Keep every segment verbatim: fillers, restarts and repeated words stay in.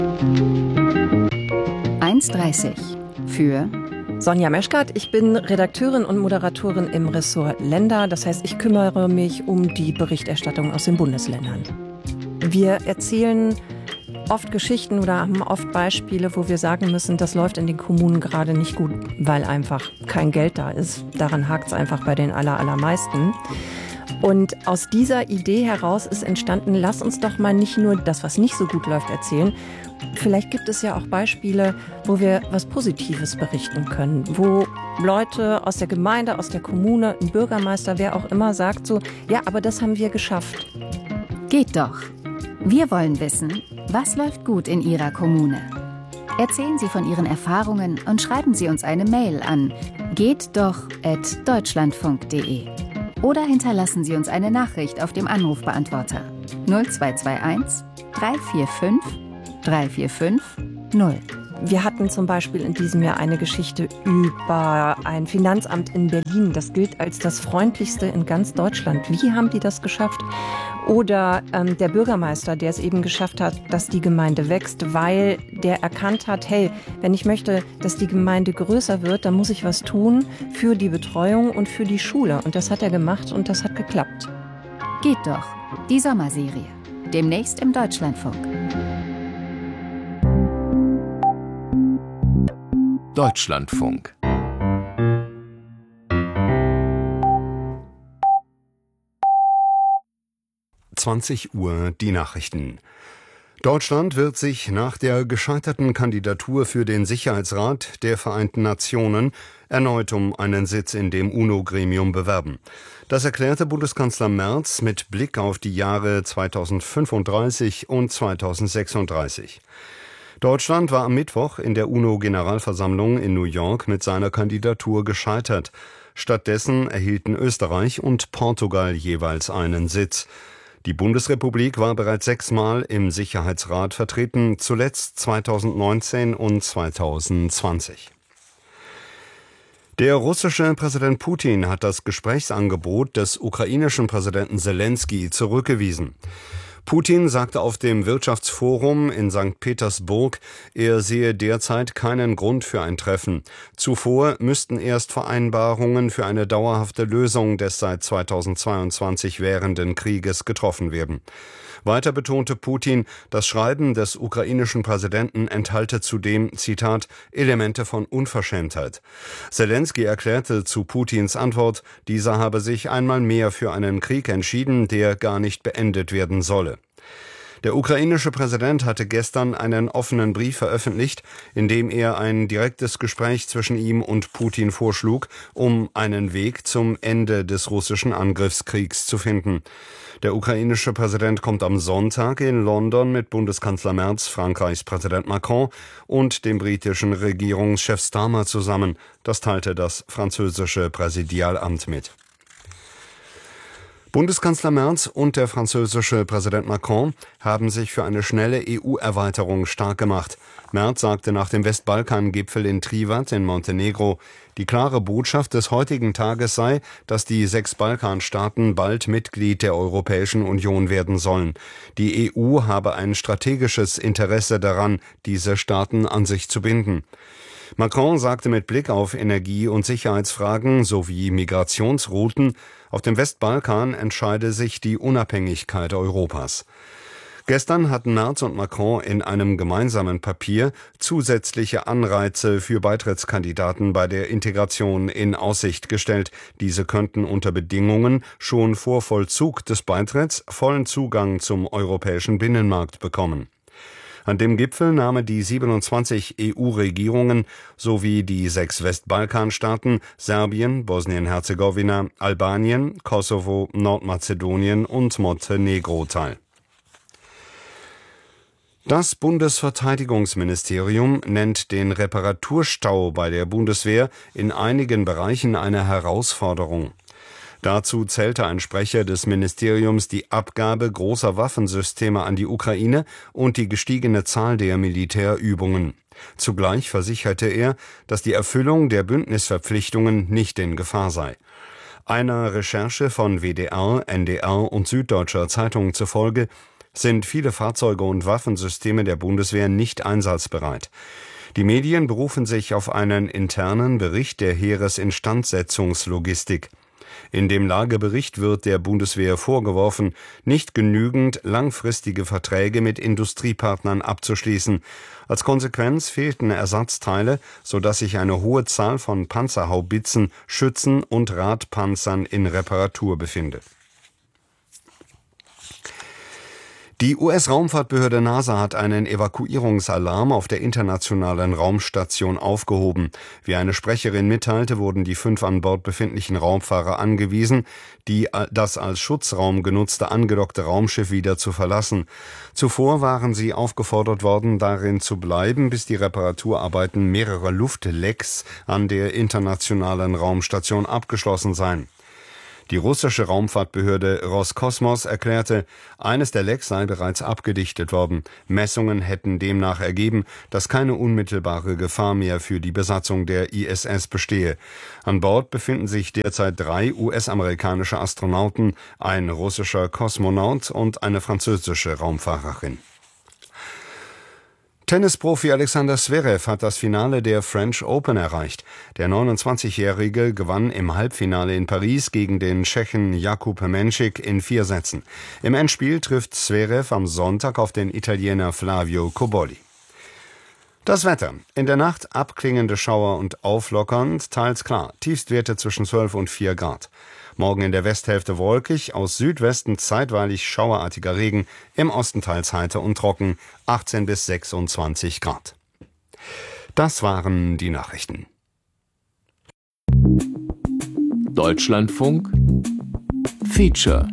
eins dreißig für Sonja Meschkat, ich bin Redakteurin und Moderatorin im Ressort Länder. Das heißt, ich kümmere mich um die Berichterstattung aus den Bundesländern. Wir erzählen oft Geschichten oder haben oft Beispiele, wo wir sagen müssen, das läuft in den Kommunen gerade nicht gut, weil einfach kein Geld da ist. Daran hakt es einfach bei den aller, allermeisten. Und aus dieser Idee heraus ist entstanden, lass uns doch mal nicht nur das, was nicht so gut läuft, erzählen. Vielleicht gibt es ja auch Beispiele, wo wir was Positives berichten können, wo Leute aus der Gemeinde, aus der Kommune, ein Bürgermeister, wer auch immer sagt so, ja, aber das haben wir geschafft. Geht doch. Wir wollen wissen, was läuft gut in Ihrer Kommune. Erzählen Sie von Ihren Erfahrungen und schreiben Sie uns eine Mail an gehtdoch at deutschlandfunk punkt de oder hinterlassen Sie uns eine Nachricht auf dem Anrufbeantworter null zwei zwei eins drei vier fünf drei vier fünf null. Wir hatten zum Beispiel in diesem Jahr eine Geschichte über ein Finanzamt in Berlin. Das gilt als das freundlichste in ganz Deutschland. Wie haben die das geschafft? Oder ähm, der Bürgermeister, der es eben geschafft hat, dass die Gemeinde wächst, weil der erkannt hat, hey, wenn ich möchte, dass die Gemeinde größer wird, dann muss ich was tun für die Betreuung und für die Schule. Und das hat er gemacht und das hat geklappt. Geht doch. Die Sommerserie. Demnächst im Deutschlandfunk. Deutschlandfunk. zwanzig Uhr die Nachrichten. Deutschland wird sich nach der gescheiterten Kandidatur für den Sicherheitsrat der Vereinten Nationen erneut um einen Sitz in dem UNO-Gremium bewerben. Das erklärte Bundeskanzler Merz mit Blick auf die Jahre zweitausendfünfunddreißig und zweitausendsechsunddreißig. Deutschland war am Mittwoch in der UNO-Generalversammlung in New York mit seiner Kandidatur gescheitert. Stattdessen erhielten Österreich und Portugal jeweils einen Sitz. Die Bundesrepublik war bereits sechsmal im Sicherheitsrat vertreten, zuletzt zweitausendneunzehn und zweitausendzwanzig. Der russische Präsident Putin hat das Gesprächsangebot des ukrainischen Präsidenten Selenskyj zurückgewiesen. Putin sagte auf dem Wirtschaftsforum in Sankt Petersburg, er sehe derzeit keinen Grund für ein Treffen. Zuvor müssten erst Vereinbarungen für eine dauerhafte Lösung des seit zweitausendzweiundzwanzig währenden Krieges getroffen werden. Weiter betonte Putin, das Schreiben des ukrainischen Präsidenten enthalte zudem, Zitat, Elemente von Unverschämtheit. Selenskyj erklärte zu Putins Antwort, dieser habe sich einmal mehr für einen Krieg entschieden, der gar nicht beendet werden solle. Der ukrainische Präsident hatte gestern einen offenen Brief veröffentlicht, in dem er ein direktes Gespräch zwischen ihm und Putin vorschlug, um einen Weg zum Ende des russischen Angriffskriegs zu finden. Der ukrainische Präsident kommt am Sonntag in London mit Bundeskanzler Merz, Frankreichs Präsident Macron und dem britischen Regierungschef Starmer zusammen. Das teilte das französische Präsidialamt mit. Bundeskanzler Merz und der französische Präsident Macron haben sich für eine schnelle E U-Erweiterung stark gemacht. Merz sagte nach dem Westbalkan-Gipfel in Trivand in Montenegro, die klare Botschaft des heutigen Tages sei, dass die sechs Balkanstaaten bald Mitglied der Europäischen Union werden sollen. Die E U habe ein strategisches Interesse daran, diese Staaten an sich zu binden. Macron sagte mit Blick auf Energie- und Sicherheitsfragen sowie Migrationsrouten, auf dem Westbalkan entscheide sich die Unabhängigkeit Europas. Gestern hatten Merz und Macron in einem gemeinsamen Papier zusätzliche Anreize für Beitrittskandidaten bei der Integration in Aussicht gestellt. Diese könnten unter Bedingungen schon vor Vollzug des Beitritts vollen Zugang zum europäischen Binnenmarkt bekommen. An dem Gipfel nahmen die siebenundzwanzig E U-Regierungen sowie die sechs Westbalkanstaaten Serbien, Bosnien-Herzegowina, Albanien, Kosovo, Nordmazedonien und Montenegro teil. Das Bundesverteidigungsministerium nennt den Reparaturstau bei der Bundeswehr in einigen Bereichen eine Herausforderung. Dazu zählte ein Sprecher des Ministeriums die Abgabe großer Waffensysteme an die Ukraine und die gestiegene Zahl der Militärübungen. Zugleich versicherte er, dass die Erfüllung der Bündnisverpflichtungen nicht in Gefahr sei. Einer Recherche von W D R, N D R und Süddeutscher Zeitung zufolge sind viele Fahrzeuge und Waffensysteme der Bundeswehr nicht einsatzbereit. Die Medien berufen sich auf einen internen Bericht der Heeresinstandsetzungslogistik. In dem Lagebericht wird der Bundeswehr vorgeworfen, nicht genügend langfristige Verträge mit Industriepartnern abzuschließen. Als Konsequenz fehlten Ersatzteile, sodass sich eine hohe Zahl von Panzerhaubitzen, Schützen und Radpanzern in Reparatur befindet. Die U S-Raumfahrtbehörde NASA hat einen Evakuierungsalarm auf der internationalen Raumstation aufgehoben. Wie eine Sprecherin mitteilte, wurden die fünf an Bord befindlichen Raumfahrer angewiesen, die das als Schutzraum genutzte angedockte Raumschiff wieder zu verlassen. Zuvor waren sie aufgefordert worden, darin zu bleiben, bis die Reparaturarbeiten mehrerer Luftlecks an der internationalen Raumstation abgeschlossen seien. Die russische Raumfahrtbehörde Roskosmos erklärte, eines der Lecks sei bereits abgedichtet worden. Messungen hätten demnach ergeben, dass keine unmittelbare Gefahr mehr für die Besatzung der I S S bestehe. An Bord befinden sich derzeit drei U S-amerikanische Astronauten, ein russischer Kosmonaut und eine französische Raumfahrerin. Tennisprofi Alexander Zverev hat das Finale der French Open erreicht. Der neunundzwanzigjährige gewann im Halbfinale in Paris gegen den Tschechen Jakub Menšík in vier Sätzen. Im Endspiel trifft Zverev am Sonntag auf den Italiener Flavio Cobolli. Das Wetter. In der Nacht abklingende Schauer und auflockernd, teils klar. Tiefstwerte zwischen zwölf und vier Grad. Morgen in der Westhälfte wolkig, aus Südwesten zeitweilig schauerartiger Regen, im Osten teils heiter und trocken, achtzehn bis sechsundzwanzig Grad. Das waren die Nachrichten. Deutschlandfunk Feature.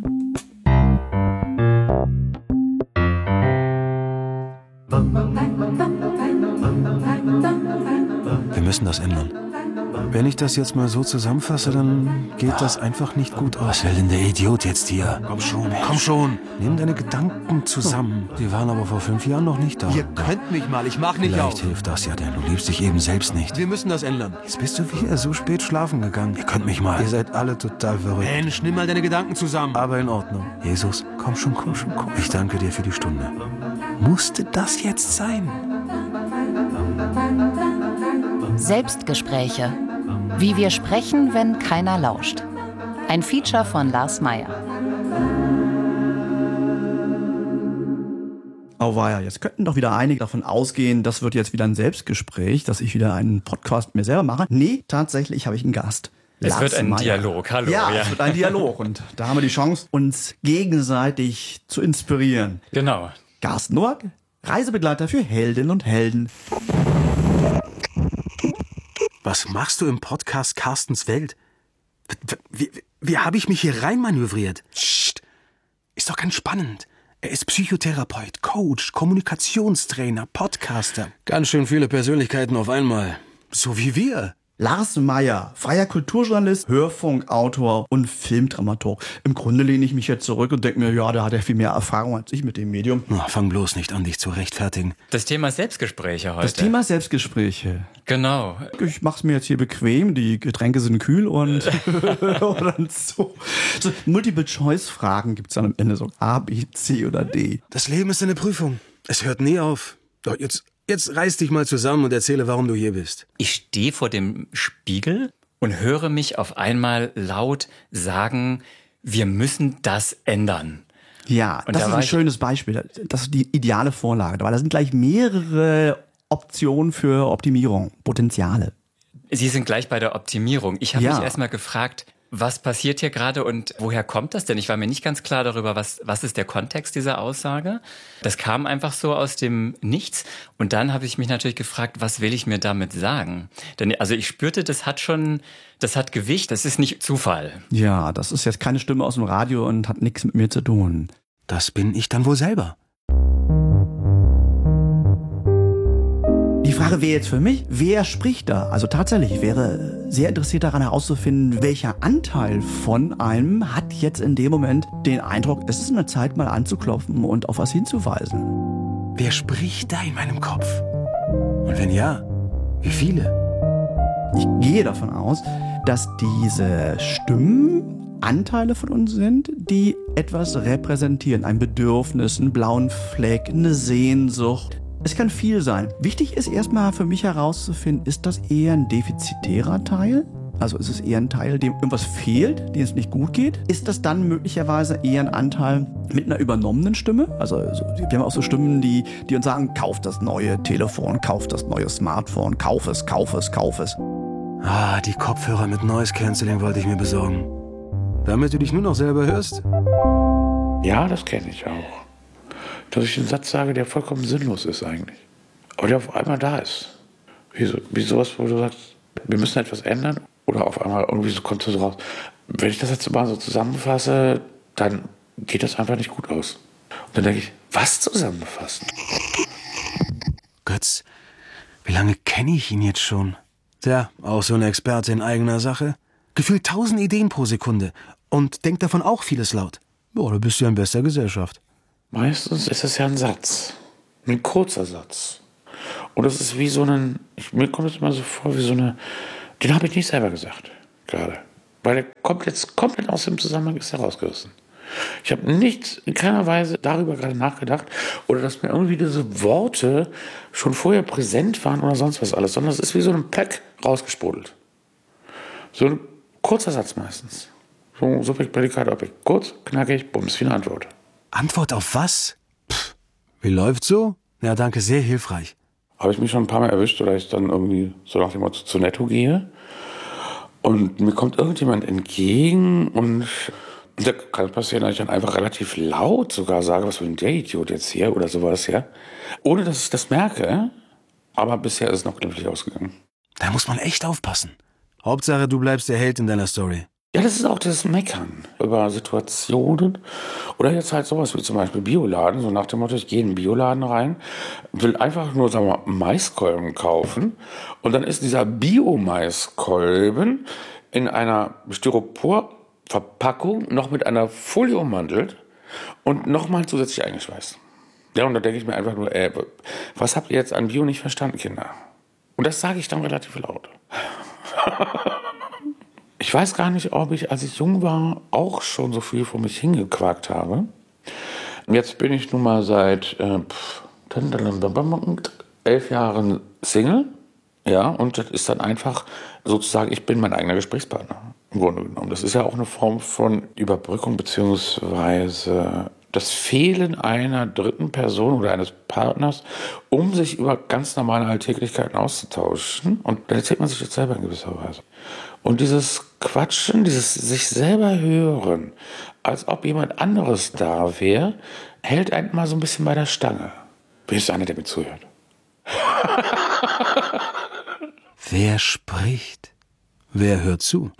Wir müssen das ändern. Wenn ich das jetzt mal so zusammenfasse, dann geht das einfach nicht gut aus. Was will denn der Idiot jetzt hier? Komm schon, komm schon. Nimm deine Gedanken zusammen. Die waren aber vor fünf Jahren noch nicht da. Ihr könnt mich mal, ich mach nicht Vielleicht auf. Vielleicht hilft das ja, denn du liebst dich eben selbst nicht. Wir müssen das ändern. Jetzt bist du wieder so spät schlafen gegangen. Ihr könnt mich mal. Ihr seid alle total verrückt. Mensch, nimm mal deine Gedanken zusammen. Aber in Ordnung. Jesus, komm schon, komm schon, komm. Ich danke dir für die Stunde. Musste das jetzt sein? Selbstgespräche. Wie wir sprechen, wenn keiner lauscht. Ein Feature von Lars Meyer. Auweia, jetzt könnten doch wieder einige davon ausgehen, das wird jetzt wieder ein Selbstgespräch, dass ich wieder einen Podcast mit mir selber mache. Nee, tatsächlich habe ich einen Gast. Es Lars wird ein Meyer. Dialog, hallo. Ja, ja, es wird ein Dialog und da haben wir die Chance, uns gegenseitig zu inspirieren. Genau. Carsten Noack, Reisebegleiter für Heldinnen und Helden. Was machst du im Podcast Carstens Welt? Wie, wie, wie habe ich mich hier reinmanövriert? Psst, ist doch ganz spannend. Er ist Psychotherapeut, Coach, Kommunikationstrainer, Podcaster. Ganz schön viele Persönlichkeiten auf einmal. So wie wir. Lars Meyer, freier Kulturjournalist, Hörfunkautor und Filmdramaturg. Im Grunde lehne ich mich jetzt zurück und denke mir, ja, da hat er viel mehr Erfahrung als ich mit dem Medium. Na, fang bloß nicht an, dich zu rechtfertigen. Das Thema Selbstgespräche heute. Das Thema Selbstgespräche. Genau. Ich mach's mir jetzt hier bequem, die Getränke sind kühl und, und so. so. Multiple-Choice-Fragen gibt's dann am Ende so A, B, C oder D. Das Leben ist eine Prüfung. Es hört nie auf. Doch jetzt... Jetzt reiß dich mal zusammen und erzähle, warum du hier bist. Ich stehe vor dem Spiegel und höre mich auf einmal laut sagen, wir müssen das ändern. Ja, und das da ist ein schönes Beispiel. Das ist die ideale Vorlage, weil da sind gleich mehrere Optionen für Optimierung, Potenziale. Sie sind gleich bei der Optimierung. Ich habe Ja. mich erstmal gefragt, was passiert hier gerade und woher kommt das denn? Ich war mir nicht ganz klar darüber, was, was ist der Kontext dieser Aussage. Das kam einfach so aus dem Nichts. Und dann habe ich mich natürlich gefragt, was will ich mir damit sagen? Denn also ich spürte, das hat schon, das hat Gewicht, das ist nicht Zufall. Ja, das ist jetzt keine Stimme aus dem Radio und hat nichts mit mir zu tun. Das bin ich dann wohl selber. Die Frage wäre jetzt für mich, wer spricht da? Also tatsächlich, ich wäre sehr interessiert daran herauszufinden, welcher Anteil von einem hat jetzt in dem Moment den Eindruck, es ist eine Zeit mal anzuklopfen und auf was hinzuweisen. Wer spricht da in meinem Kopf? Und wenn ja, wie viele? Ich gehe davon aus, dass diese Stimmen Anteile von uns sind, die etwas repräsentieren. Ein Bedürfnis, einen blauen Fleck, eine Sehnsucht. Es kann viel sein. Wichtig ist erstmal für mich herauszufinden, ist das eher ein defizitärer Teil? Also ist es eher ein Teil, dem irgendwas fehlt, dem es nicht gut geht? Ist das dann möglicherweise eher ein Anteil mit einer übernommenen Stimme? Also wir haben auch so Stimmen, die, die uns sagen, kauf das neue Telefon, kauf das neue Smartphone, kauf es, kauf es, kauf es. Ah, die Kopfhörer mit Noise Cancelling wollte ich mir besorgen. Damit du dich nur noch selber hörst? Ja, das kenne ich auch. Dass ich einen Satz sage, der vollkommen sinnlos ist eigentlich. Aber der auf einmal da ist. Wie, so, wie sowas, wo du sagst, wir müssen etwas ändern. Oder auf einmal irgendwie so kommt es so raus. Wenn ich das jetzt mal so zusammenfasse, dann geht das einfach nicht gut aus. Und dann denke ich, was zusammenfassen? Götz, wie lange kenne ich ihn jetzt schon? Tja, auch so ein Experte in eigener Sache. Gefühlt tausend Ideen pro Sekunde. Und denkt davon auch vieles laut. Boah, du bist ja in bester Gesellschaft. Meistens ist es ja ein Satz. Ein kurzer Satz. Und es ist wie so ein, ich, mir kommt es immer so vor, wie so eine, den habe ich nicht selber gesagt, gerade. Weil der kommt jetzt komplett aus dem Zusammenhang, ist herausgerissen. Ich habe nicht in keiner Weise darüber gerade nachgedacht oder dass mir irgendwie diese Worte schon vorher präsent waren oder sonst was alles, sondern es ist wie so ein Pack rausgesprudelt. So ein kurzer Satz meistens. So Subjekt, Prädikat, Objekt. Kurz, knackig, bums, wie eine Antwort. Antwort auf was? Pff, wie läuft's so? Ja, danke, sehr hilfreich. Habe ich mich schon ein paar Mal erwischt, oder ich dann irgendwie so nach dem Motto zu Netto gehe und mir kommt irgendjemand entgegen und da kann es passieren, dass ich dann einfach relativ laut sogar sage, was will denn der Idiot jetzt hier oder sowas, ja, ohne dass ich das merke, aber bisher ist es noch glimpflich ausgegangen. Da muss man echt aufpassen. Hauptsache, du bleibst der Held in deiner Story. Ja, das ist auch das Meckern über Situationen oder jetzt halt sowas wie zum Beispiel Bioladen, so nach dem Motto, ich gehe in den Bioladen rein, will einfach nur, sagen wir mal, Maiskolben kaufen und dann ist dieser Bio-Maiskolben in einer Styroporverpackung noch mit einer Folie ummantelt und nochmal zusätzlich eingeschweißt. Ja, und da denke ich mir einfach nur, ey, was habt ihr jetzt an Bio nicht verstanden, Kinder? Und das sage ich dann relativ laut. Ich weiß gar nicht, ob ich, als ich jung war, auch schon so viel vor mich hingequakt habe. Jetzt bin ich nun mal seit äh, elf Jahren Single. Ja, und das ist dann einfach sozusagen, ich bin mein eigener Gesprächspartner, im Grunde genommen. Das ist ja auch eine Form von Überbrückung beziehungsweise das Fehlen einer dritten Person oder eines Partners, um sich über ganz normale Alltäglichkeiten auszutauschen. Und dann erzählt man sich das selber in gewisser Weise. Und dieses Quatschen, dieses sich selber hören, als ob jemand anderes da wäre, hält einen mal so ein bisschen bei der Stange. Bist du einer, der mir zuhört? Wer spricht? Wer hört zu?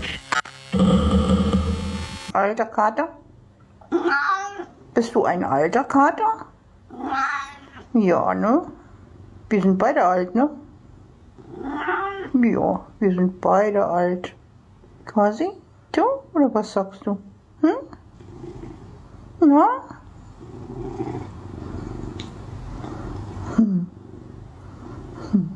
Alter Kater? Bist du ein alter Kater? Ja, ne? Wir sind beide alt, ne? Ja, wir sind beide alt. Quasi? Du? Oder was sagst du? Hm? Na? Hm. Hm.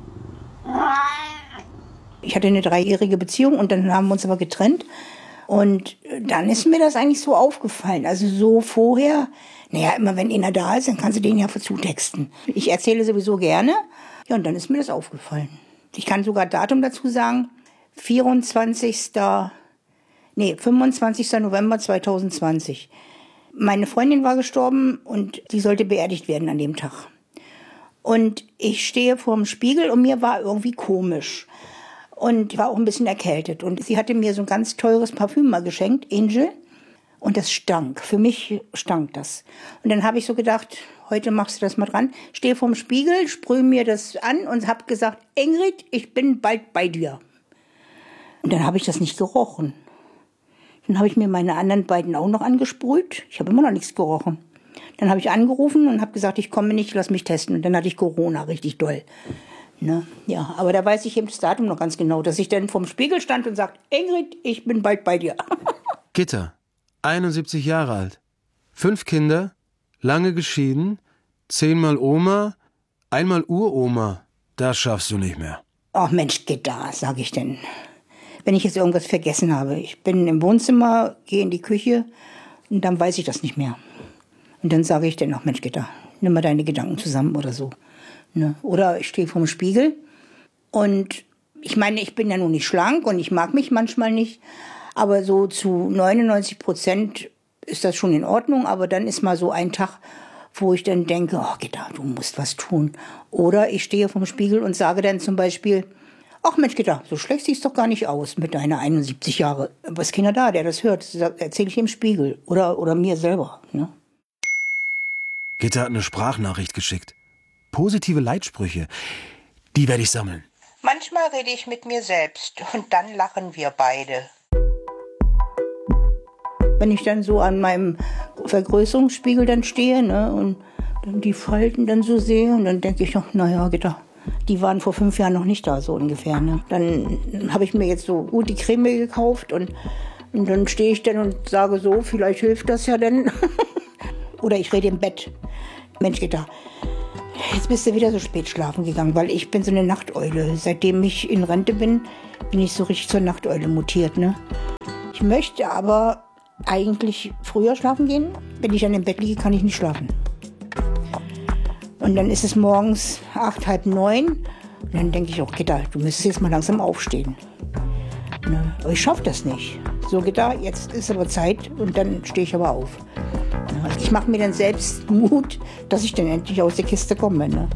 Ich hatte eine dreijährige Beziehung und dann haben wir uns aber getrennt. Und dann ist mir das eigentlich so aufgefallen. Also so vorher, naja, immer wenn einer da ist, dann kannst du den ja zutexten. Ich erzähle sowieso gerne. Ja, und dann ist mir das aufgefallen. Ich kann sogar Datum dazu sagen. vierundzwanzigster Nee, fünfundzwanzigster November zweitausendzwanzig. Meine Freundin war gestorben und die sollte beerdigt werden an dem Tag. Und ich stehe vor dem Spiegel und mir war irgendwie komisch. Und war auch ein bisschen erkältet. Und sie hatte mir so ein ganz teures Parfüm mal geschenkt, Angel. Und das stank. Für mich stank das. Und dann habe ich so gedacht, heute machst du das mal dran. Stehe vorm Spiegel, sprühe mir das an und habe gesagt, Ingrid, ich bin bald bei dir. Und dann habe ich das nicht gerochen. Dann habe ich mir meine anderen beiden auch noch angesprüht. Ich habe immer noch nichts gerochen. Dann habe ich angerufen und habe gesagt, ich komme nicht, lass mich testen. Und dann hatte ich Corona, richtig doll. Ne? Ja, aber da weiß ich eben das Datum noch ganz genau, dass ich dann vorm Spiegel stand und sagte, Ingrid, ich bin bald bei dir. Gitta, einundsiebzig Jahre alt, fünf Kinder, lange geschieden, zehnmal Oma, einmal Uroma. Das schaffst du nicht mehr. Ach Mensch, Gitta, sag ich denn. wenn ich jetzt irgendwas vergessen habe. Ich bin im Wohnzimmer, gehe in die Küche und dann weiß ich das nicht mehr. Und dann sage ich dann noch, Mensch, Gitta, nimm mal deine Gedanken zusammen oder so. Ne? Oder ich stehe vorm Spiegel und ich meine, ich bin ja nun nicht schlank und ich mag mich manchmal nicht, aber so zu neunundneunzig Prozent ist das schon in Ordnung, aber dann ist mal so ein Tag, wo ich dann denke, oh Gitta, du musst was tun. Oder ich stehe vorm Spiegel und sage dann zum Beispiel, ach Mensch, Gitta, so schlecht siehst du doch gar nicht aus mit deiner einundsiebzig Jahre. Was ist keiner da, der das hört? Das erzähle ich im Spiegel oder, oder mir selber. Ne? Gitta hat eine Sprachnachricht geschickt. Positive Leitsprüche, die werde ich sammeln. Manchmal rede ich mit mir selbst und dann lachen wir beide. Wenn ich dann so an meinem Vergrößerungsspiegel dann stehe, ne, und dann die Falten dann so sehe und dann denke ich noch, naja, Gitta, die waren vor fünf Jahren noch nicht da, so ungefähr. Ne. Dann habe ich mir jetzt so gut die Creme gekauft und, und dann stehe ich dann und sage so, vielleicht hilft das ja dann. Oder ich rede im Bett. Mensch, Gitta, jetzt bist du wieder so spät schlafen gegangen, weil ich bin so eine Nachteule. Seitdem ich in Rente bin, bin ich so richtig zur Nachteule mutiert. Ne. Ich möchte aber eigentlich früher schlafen gehen. Wenn ich dann im Bett liege, kann ich nicht schlafen. Und dann ist es morgens acht, halb neun. Und dann denke ich auch, Gitta, du müsstest jetzt mal langsam aufstehen. Ne? Aber ich schaffe das nicht. So, Gitta, jetzt ist aber Zeit und dann stehe ich aber auf. Ne? Ich mache mir dann selbst Mut, dass ich dann endlich aus der Kiste komme. Ne?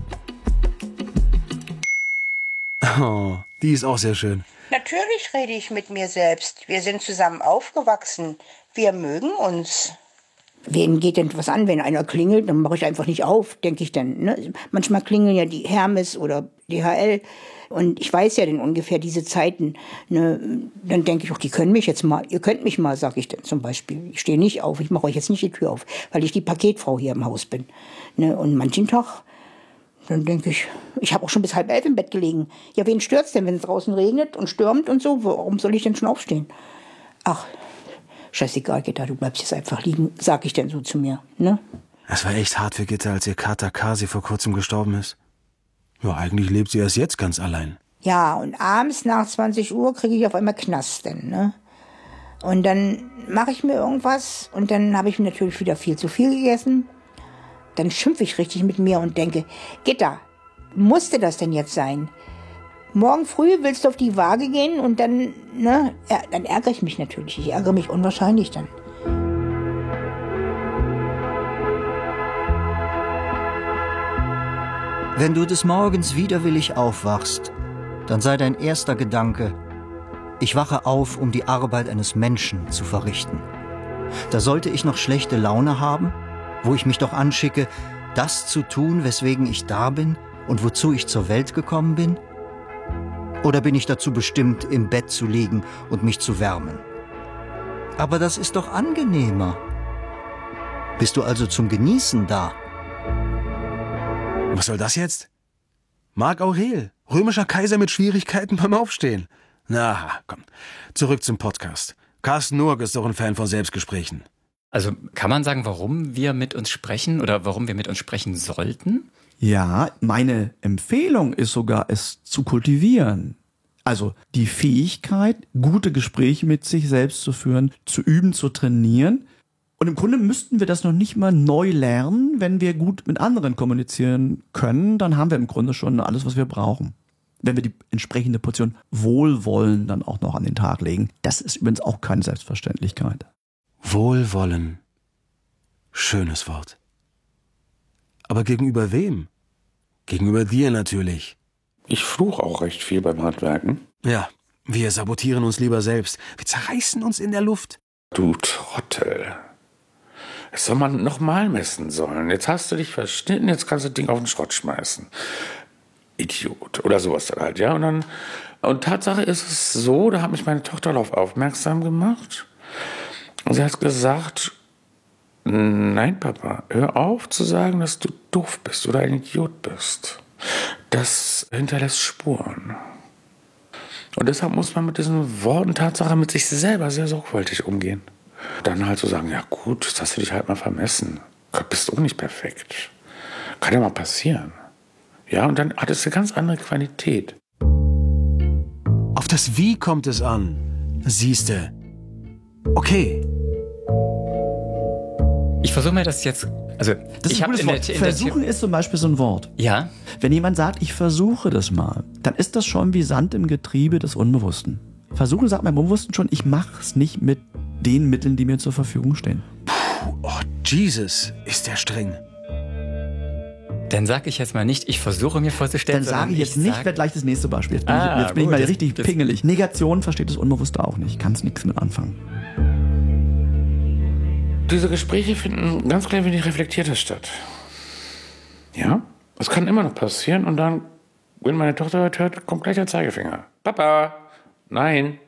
Oh, die ist auch sehr schön. Natürlich rede ich mit mir selbst. Wir sind zusammen aufgewachsen. Wir mögen uns. Wem geht denn was an, wenn einer klingelt? Dann mache ich einfach nicht auf, denke ich dann. Ne? Manchmal klingeln ja die Hermes oder D H L. Und ich weiß ja dann ungefähr diese Zeiten. Ne? Dann denke ich auch, die können mich jetzt mal, ihr könnt mich mal, sage ich dann zum Beispiel. Ich stehe nicht auf, ich mache euch jetzt nicht die Tür auf, weil ich die Paketfrau hier im Haus bin. Ne? Und manchen Tag, dann denke ich, ich habe auch schon bis halb elf im Bett gelegen. Ja, wen stört's denn, wenn es draußen regnet und stürmt und so? Warum soll ich denn schon aufstehen? Ach, scheißegal, Gitta, du bleibst jetzt einfach liegen, sag ich denn so zu mir, ne? Es war echt hart für Gitta, als ihr Kater Kasi vor kurzem gestorben ist. Ja, eigentlich lebt sie erst jetzt ganz allein. Ja, und abends nach zwanzig Uhr kriege ich auf einmal Knasten, ne? Und dann mache ich mir irgendwas und dann habe ich natürlich wieder viel zu viel gegessen. Dann schimpfe ich richtig mit mir und denke, Gitta, musste das denn jetzt sein? Morgen früh willst du auf die Waage gehen und dann, ne, ja, dann ärgere ich mich natürlich. Ich ärgere mich unwahrscheinlich dann. Wenn du des Morgens widerwillig aufwachst, dann sei dein erster Gedanke, ich wache auf, um die Arbeit eines Menschen zu verrichten. Da sollte ich noch schlechte Laune haben, wo ich mich doch anschicke, das zu tun, weswegen ich da bin und wozu ich zur Welt gekommen bin? Oder bin ich dazu bestimmt, im Bett zu liegen und mich zu wärmen? Aber das ist doch angenehmer. Bist du also zum Genießen da? Was soll das jetzt? Marc Aurel, römischer Kaiser mit Schwierigkeiten beim Aufstehen. Na, komm, zurück zum Podcast. Carsten Nurk ist doch ein Fan von Selbstgesprächen. Also kann man sagen, warum wir mit uns sprechen oder warum wir mit uns sprechen sollten? Ja, meine Empfehlung ist sogar, es zu kultivieren. Also die Fähigkeit, gute Gespräche mit sich selbst zu führen, zu üben, zu trainieren. Und im Grunde müssten wir das noch nicht mal neu lernen. Wenn wir gut mit anderen kommunizieren können, dann haben wir im Grunde schon alles, was wir brauchen. Wenn wir die entsprechende Portion Wohlwollen dann auch noch an den Tag legen. Das ist übrigens auch keine Selbstverständlichkeit. Wohlwollen. Schönes Wort. Aber gegenüber wem? Gegenüber dir natürlich. Ich fluche auch recht viel beim Handwerken. Ja, wir sabotieren uns lieber selbst. Wir zerreißen uns in der Luft. Du Trottel. Das soll man nochmal messen sollen. Jetzt hast du dich verschnitten, jetzt kannst du das Ding auf den Schrott schmeißen. Idiot. Oder sowas dann halt, ja. Und dann, und Tatsache ist es so, da hat mich meine Tochter darauf aufmerksam gemacht. Und sie hat gesagt, nein, Papa, hör auf zu sagen, dass du doof bist oder ein Idiot bist. Das hinterlässt Spuren. Und deshalb muss man mit diesen Worten Tatsache mit sich selber sehr sorgfältig umgehen. Dann halt so sagen, ja gut, jetzt hast du dich halt mal vermessen. Bist auch nicht perfekt. Kann ja mal passieren. Ja, und dann hat es eine ganz andere Qualität. Auf der das Wie kommt es an. Siehste. Okay. Ich versuche mir das jetzt... Also, Das ich ist ein habe gutes in der, Wort. in der Versuchen ist zum Beispiel so ein Wort. Ja. Wenn jemand sagt, ich versuche das mal, dann ist das schon wie Sand im Getriebe des Unbewussten. Versuchen sagt mein Unbewussten schon, ich mache es nicht mit den Mitteln, die mir zur Verfügung stehen. Puh, oh, Jesus, ist der streng. Dann sage ich jetzt mal nicht, ich versuche mir vorzustellen. Dann sage ich jetzt nicht, wird gleich das nächste Beispiel. Jetzt bin Ah, ich, jetzt bin gut, ich mal das- richtig das- pingelig. Negation versteht das Unbewusste auch nicht. Kann es nichts mit anfangen. Diese Gespräche finden ganz klein wenig reflektierter statt. Ja, es kann immer noch passieren und dann, wenn meine Tochter hört, hört kommt gleich der Zeigefinger. Papa, nein.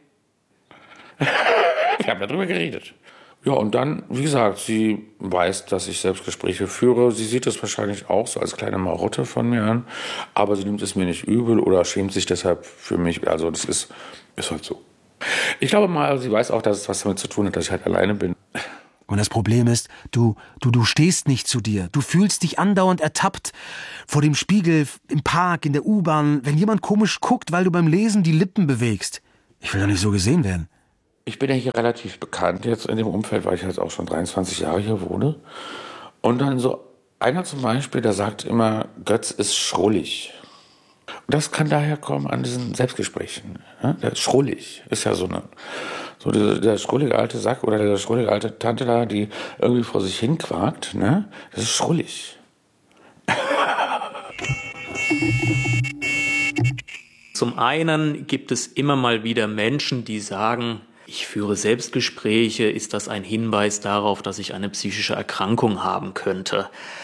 Wir haben darüber geredet. Ja, und dann, wie gesagt, sie weiß, dass ich Selbstgespräche führe. Sie sieht es wahrscheinlich auch so als kleine Marotte von mir an, aber sie nimmt es mir nicht übel oder schämt sich deshalb für mich. Also das ist, ist halt so. Ich glaube mal, sie weiß auch, dass es was damit zu tun hat, dass ich halt alleine bin. Und das Problem ist, du, du, du stehst nicht zu dir. Du fühlst dich andauernd ertappt vor dem Spiegel, im Park, in der U-Bahn, wenn jemand komisch guckt, weil du beim Lesen die Lippen bewegst. Ich will doch nicht so gesehen werden. Ich bin ja hier relativ bekannt jetzt in dem Umfeld, weil ich jetzt auch schon dreiundzwanzig Jahre hier wohne. Und dann so einer zum Beispiel, der sagt immer, Götz ist schrullig. Und das kann daher kommen an diesen Selbstgesprächen. Ja? Der ist schrullig, ist ja so eine... So der, der schrullige alte Sack oder der schrullige alte Tante da, die irgendwie vor sich hin quakt, ne? Das ist schrullig. Zum einen gibt es immer mal wieder Menschen, die sagen, ich führe Selbstgespräche, ist das ein Hinweis darauf, dass ich eine psychische Erkrankung haben könnte?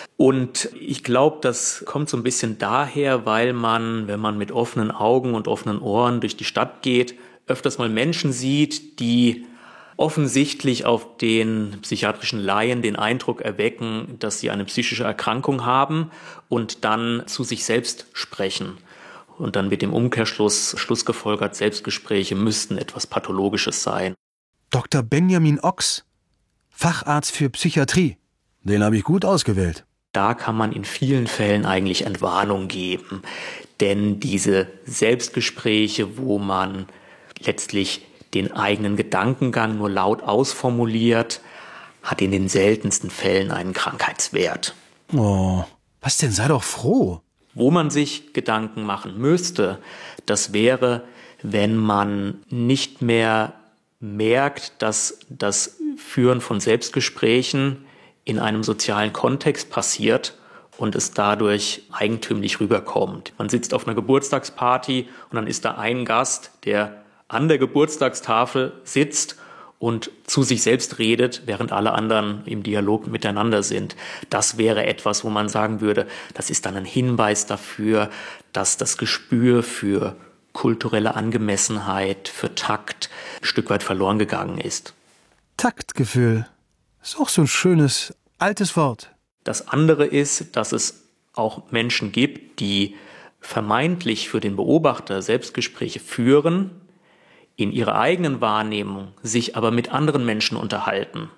Und ich glaube, das kommt so ein bisschen daher, weil man, wenn man mit offenen Augen und offenen Ohren durch die Stadt geht, öfters mal Menschen sieht, die offensichtlich auf den psychiatrischen Laien den Eindruck erwecken, dass sie eine psychische Erkrankung haben und dann zu sich selbst sprechen. Und dann wird im Umkehrschluss schlussgefolgert, Selbstgespräche müssten etwas Pathologisches sein. Doktor Benjamin Ochs, Facharzt für Psychiatrie. Den habe ich gut ausgewählt. Da kann man in vielen Fällen eigentlich Entwarnung geben. Denn diese Selbstgespräche, wo man letztlich den eigenen Gedankengang nur laut ausformuliert, hat in den seltensten Fällen einen Krankheitswert. Oh, was denn? Sei doch froh. Wo man sich Gedanken machen müsste, das wäre, wenn man nicht mehr merkt, dass das Führen von Selbstgesprächen in einem sozialen Kontext passiert und es dadurch eigentümlich rüberkommt. Man sitzt auf einer Geburtstagsparty und dann ist da ein Gast, der an der Geburtstagstafel sitzt und zu sich selbst redet, während alle anderen im Dialog miteinander sind. Das wäre etwas, wo man sagen würde, das ist dann ein Hinweis dafür, dass das Gespür für kulturelle Angemessenheit, für Takt ein Stück weit verloren gegangen ist. Taktgefühl. Ist auch so ein schönes, altes Wort. Das andere ist, dass es auch Menschen gibt, die vermeintlich für den Beobachter Selbstgespräche führen, in ihrer eigenen Wahrnehmung sich aber mit anderen Menschen unterhalten.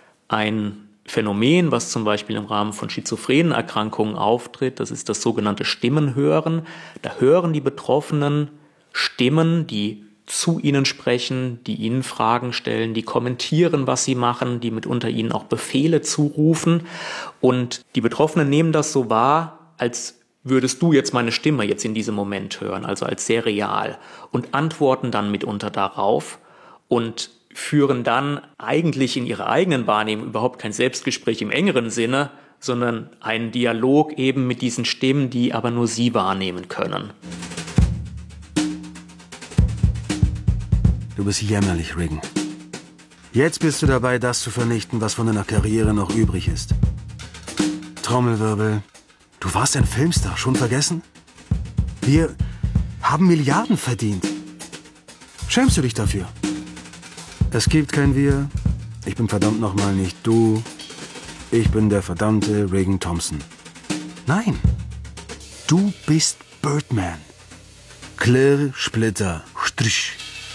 Ein Phänomen, was zum Beispiel im Rahmen von schizophrenen Erkrankungen auftritt, das ist das sogenannte Stimmenhören. Da hören die Betroffenen Stimmen, die zu ihnen sprechen, die ihnen Fragen stellen, die kommentieren, was sie machen, die mitunter ihnen auch Befehle zurufen. Und die Betroffenen nehmen das so wahr, als würdest du jetzt meine Stimme jetzt in diesem Moment hören, also als sehr real, und antworten dann mitunter darauf und führen dann eigentlich in ihrer eigenen Wahrnehmung überhaupt kein Selbstgespräch im engeren Sinne, sondern einen Dialog eben mit diesen Stimmen, die aber nur sie wahrnehmen können. Du bist jämmerlich, Regan. Jetzt bist du dabei, das zu vernichten, was von deiner Karriere noch übrig ist. Trommelwirbel. Du warst ein Filmstar, schon vergessen? Wir haben Milliarden verdient. Schämst du dich dafür? Es gibt kein Wir. Ich bin verdammt nochmal nicht du. Ich bin der verdammte Regan Thompson. Nein. Du bist Birdman. Klirr, Splitter, Strich.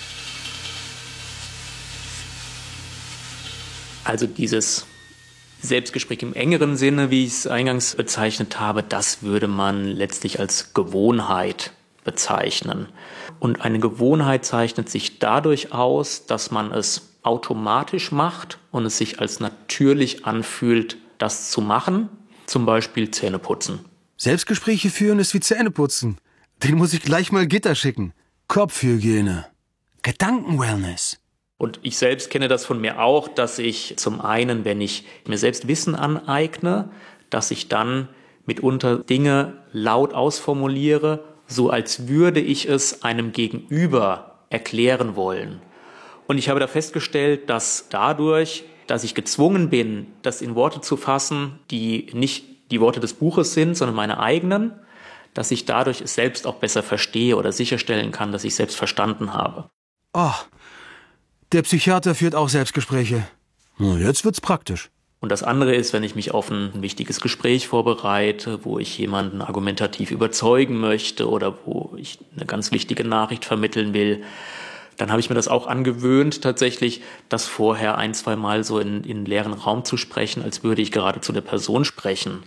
Also dieses Selbstgespräch im engeren Sinne, wie ich es eingangs bezeichnet habe, das würde man letztlich als Gewohnheit bezeichnen. Und eine Gewohnheit zeichnet sich dadurch aus, dass man es automatisch macht und es sich als natürlich anfühlt, das zu machen, zum Beispiel Zähneputzen. Selbstgespräche führen ist wie Zähneputzen. Den muss ich gleich mal Gitter schicken. Kopfhygiene. Gedankenwellness. Und ich selbst kenne das von mir auch, dass ich zum einen, wenn ich mir selbst Wissen aneigne, dass ich dann mitunter Dinge laut ausformuliere, so als würde ich es einem Gegenüber erklären wollen. Und ich habe da festgestellt, dass dadurch, dass ich gezwungen bin, das in Worte zu fassen, die nicht die Worte des Buches sind, sondern meine eigenen, dass ich dadurch es selbst auch besser verstehe oder sicherstellen kann, dass ich es selbst verstanden habe. Oh, der Psychiater führt auch Selbstgespräche. Na, jetzt wird's praktisch. Und das andere ist, wenn ich mich auf ein wichtiges Gespräch vorbereite, wo ich jemanden argumentativ überzeugen möchte oder wo ich eine ganz wichtige Nachricht vermitteln will, dann habe ich mir das auch angewöhnt, tatsächlich das vorher ein, zwei Mal so in, in einen leeren Raum zu sprechen, als würde ich gerade zu der Person sprechen.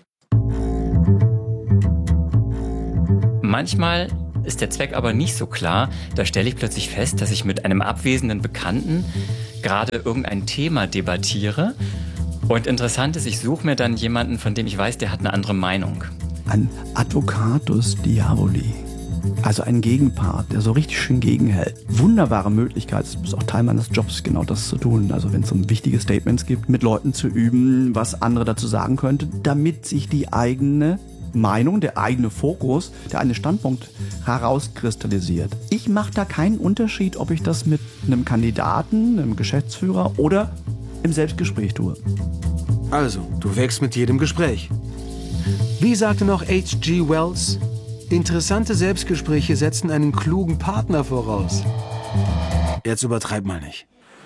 Manchmal ist der Zweck aber nicht so klar. Da stelle ich plötzlich fest, dass ich mit einem abwesenden Bekannten gerade irgendein Thema debattiere. Und interessant ist, ich suche mir dann jemanden, von dem ich weiß, der hat eine andere Meinung. Ein Advocatus Diaboli. Also ein Gegenpart, der so richtig schön gegenhält. Wunderbare Möglichkeit, es ist auch Teil meines Jobs, genau das zu tun. Also wenn es um wichtige Statements gibt, mit Leuten zu üben, was andere dazu sagen könnte, damit sich die eigene Meinung, der eigene Fokus, der eigene Standpunkt herauskristallisiert. Ich mache da keinen Unterschied, ob ich das mit einem Kandidaten, einem Geschäftsführer oder im Selbstgespräch tue. Also, du wächst mit jedem Gespräch. Wie sagte noch H G Wells? Interessante Selbstgespräche setzen einen klugen Partner voraus. Jetzt übertreib mal nicht.